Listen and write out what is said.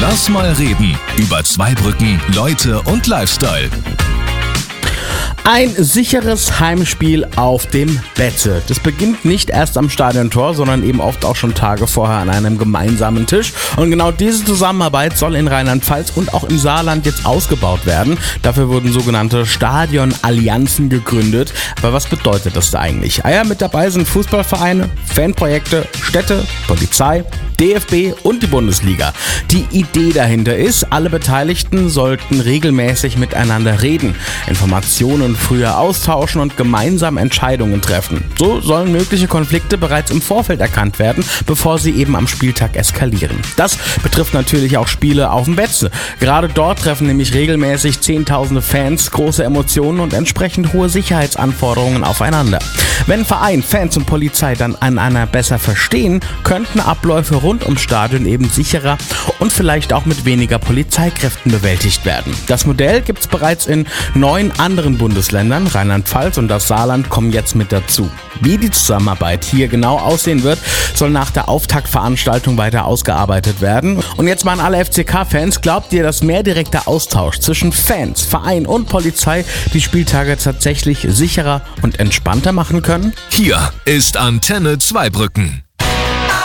Lass mal reden über Zweibrücken, Leute und Lifestyle. Ein sicheres Heimspiel auf dem Bette. Das beginnt nicht erst am Stadiontor, sondern eben oft auch schon Tage vorher an einem gemeinsamen Tisch. Und genau diese Zusammenarbeit soll in Rheinland-Pfalz und auch im Saarland jetzt ausgebaut werden. Dafür wurden sogenannte Stadionallianzen gegründet. Aber was bedeutet das da eigentlich? Mit dabei sind Fußballvereine, Fanprojekte, Städte, Polizei, DFB und die Bundesliga. Die Idee dahinter ist, alle Beteiligten sollten regelmäßig miteinander reden, Informationen früher austauschen und gemeinsam Entscheidungen treffen. So sollen mögliche Konflikte bereits im Vorfeld erkannt werden, bevor sie eben am Spieltag eskalieren. Das betrifft natürlich auch Spiele auf dem Betze. Gerade dort treffen nämlich regelmäßig Zehntausende Fans, große Emotionen und entsprechend hohe Sicherheitsanforderungen aufeinander. Wenn Verein, Fans und Polizei dann einander besser verstehen, könnten Abläufe rund ums Stadion eben sicherer und vielleicht auch mit weniger Polizeikräften bewältigt werden. Das Modell gibt es bereits in 9 anderen Bundesländern. Rheinland-Pfalz und das Saarland kommen jetzt mit dazu. Wie die Zusammenarbeit hier genau aussehen wird, soll nach der Auftaktveranstaltung weiter ausgearbeitet werden. Und jetzt mal an alle FCK-Fans, glaubt ihr, dass mehr direkter Austausch zwischen Fans, Verein und Polizei die Spieltage tatsächlich sicherer und entspannter machen können? Hier ist Antenne Zweibrücken.